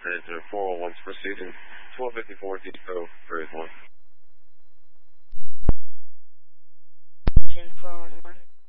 Transit 401's proceeding. 1254 Depot, grade 1. 10 411.